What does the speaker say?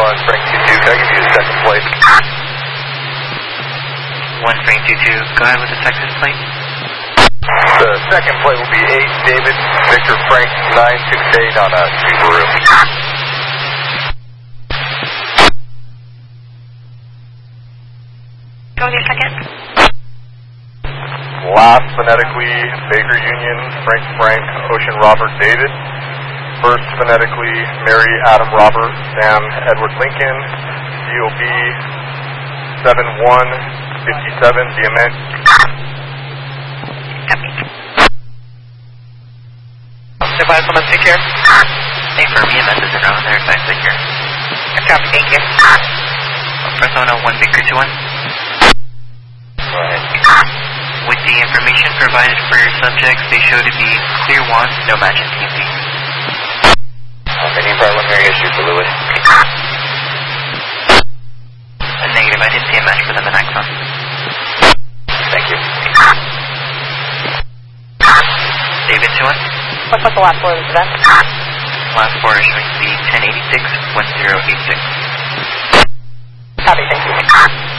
Frank 22, can I give you a second plate? 1 Frank 22, go ahead with the Texas plate. The second plate will be 8 David Victor Frank 968 on a Subaru. Go with your second. Last phonetically Baker Union Frank Ocean Robert David. First phonetically Mary Adam Robert Sam Edward Lincoln. DOB 7157 DMX. Copy. Device, I'm going to take care. Hey, for EMS is around there, if I sit here. Copy, thank you. Persona 1 Victor 21. Go ahead. With the information provided for your subjects, they show to be clear ones, no match in TMP. Any preliminary issue for Lewis? Negative, I didn't see a match for them in Axon. Thank you. David 21. What's the last four of this event? Last four is showing to be 1086 1086. Copy, thank you.